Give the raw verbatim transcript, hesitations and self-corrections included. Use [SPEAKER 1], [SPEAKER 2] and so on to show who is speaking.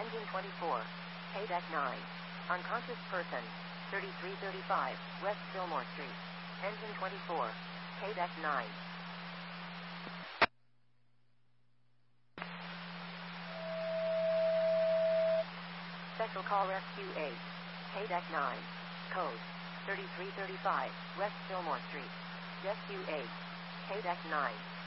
[SPEAKER 1] Engine twenty-four. K-Deck nine. Unconscious person. thirty-three thirty-five, West Fillmore Street. Engine twenty-four. K-Deck nine. Special Call Rescue eight. K-Deck nine. Code. thirty-three thirty-five, West Fillmore Street. Rescue eight. K-Deck nine.